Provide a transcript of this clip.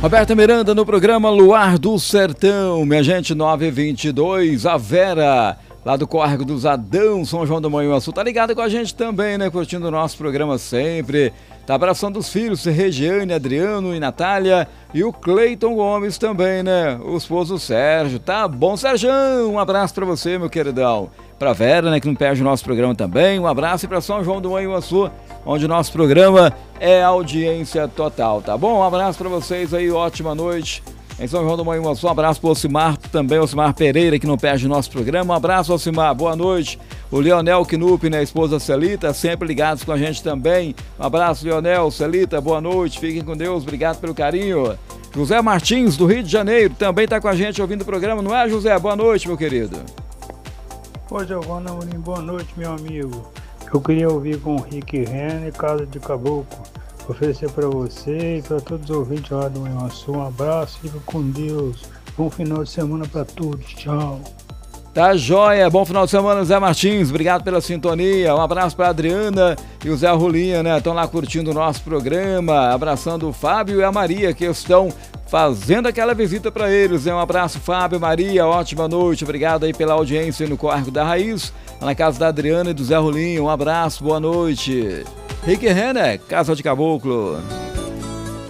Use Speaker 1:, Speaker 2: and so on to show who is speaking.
Speaker 1: Roberta Miranda no programa Luar do Sertão, minha gente, 9h22, a Vera, lá do Córrego dos Adão, São João do Manhuaçu, tá ligado com a gente também, né, curtindo o nosso programa sempre, tá abraçando os filhos, Regiane, Adriano e Natália, e o Cleiton Gomes também, né, o esposo Sérgio, tá bom, Sérgio, um abraço pra você, meu queridão, pra Vera, né, que não perde o nosso programa também, um abraço, e pra São João do Manhuaçu, onde o nosso programa é audiência total, tá bom? Um abraço pra vocês aí, ótima noite em São João do Manhuaçu, um abraço pro Ocimar também, Ocimar Pereira, que não perde o nosso programa, um abraço, Ocimar, boa noite. O Leonel Knupp, né, a esposa Celita, sempre ligados com a gente também, um abraço, Leonel, Celita, boa noite, fiquem com Deus, obrigado pelo carinho. José Martins, do Rio de Janeiro, também tá com a gente ouvindo o programa, não é, José? Boa noite, meu querido.
Speaker 2: Ô, Giovanna Amorim, boa noite, meu amigo. Eu queria ouvir com o Rick Renner, Casa de Caboclo, oferecer para você e para todos os ouvintes lá do Manhuaçu. Um abraço, fica com Deus. Bom final de semana para todos. Tchau.
Speaker 1: Tá joia, bom final de semana, Zé Martins, obrigado pela sintonia, um abraço para Adriana e o Zé Rolinha, né, estão lá curtindo o nosso programa, abraçando o Fábio e a Maria, que estão fazendo aquela visita para eles, um abraço, Fábio e Maria, ótima noite, obrigado aí pela audiência no Córrego da Raiz, na casa da Adriana e do Zé Rolinha, um abraço, boa noite. Rick Renner, Casa de Caboclo.